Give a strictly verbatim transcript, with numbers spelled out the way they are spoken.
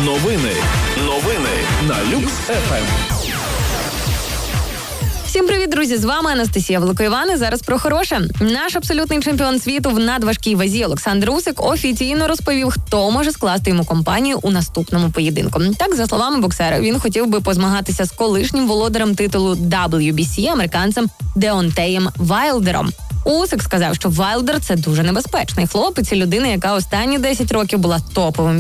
Новини. Новини на Люкс еф ем. Всім привіт, друзі! З вами Анастасія Великоїван. І зараз про хороше. Наш абсолютний чемпіон світу в надважкій вазі Олександр Усик офіційно розповів, хто може скласти йому компанію у наступному поєдинку. Так, за словами боксера, він хотів би позмагатися з колишнім володарем титулу дабл ю бі сі, американцем Деонтеєм Вайлдером. Усик сказав, що Вайлдер – це дуже небезпечний хлопець і людина, яка останні десять років була топовим